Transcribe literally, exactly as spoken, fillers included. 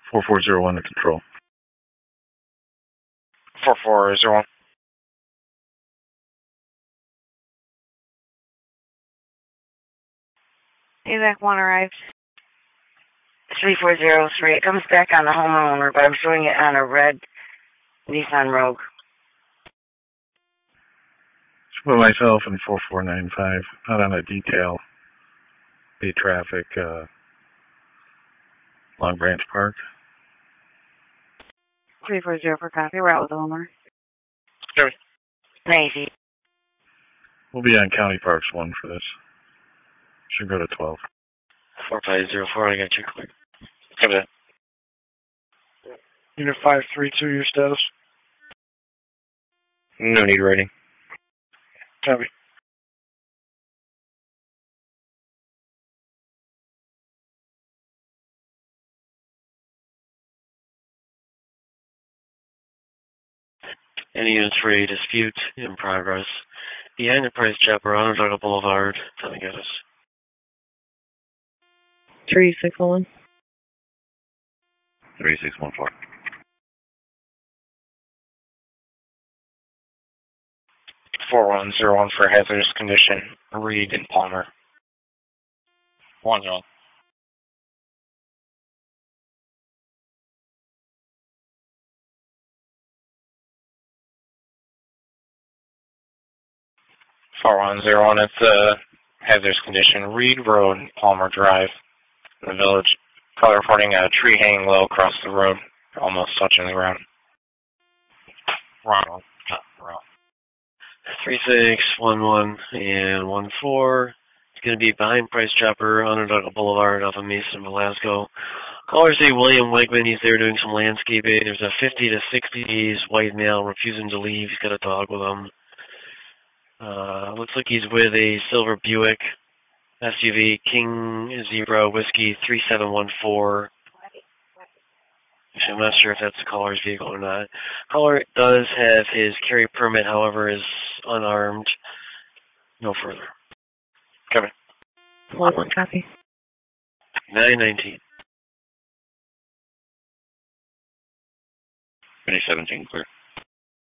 four four zero one to control. four four zero one. Evac one arrived. three four zero three. It comes back on the homeowner, but I'm showing it on a red Nissan Rogue. With myself and four four nine five, out on a detail. Bay traffic, uh, Long Branch Park. three four zero for copy. We're out with the homeowner. Copy. ninety. We'll be on County Parks one for this. Should go to twelve. four five zero four, I got you clear. Copy that. Unit five three two, your status? No need rating. Copy. Any units for a dispute in progress. The Enterprise Chopper on Onondaga Boulevard. Tell me, guys. three six one one. three six one four. four one zero one for hazardous condition. Reed and Palmer. one zero. four one zero one, it's a hazardous condition. Reed Road, Palmer Drive, in the village. Call reporting a tree hanging low across the road, almost touching the ground. Wrong. Wrong. three six one one and one four. It's going to be behind Price Chopper, Onondaga Boulevard off of Mason, Velasco. Callers say William Wegman, he's there doing some landscaping. There's a fifty to sixty white male refusing to leave. He's got a dog with him. Uh, looks like he's with a silver Buick S U V, King Zebra Whiskey three seven one four. Actually, I'm not sure if that's the caller's vehicle or not. Caller does have his carry permit, however, is unarmed. No further. Coming. One one copy. nine nineteen. twenty seventeen, clear.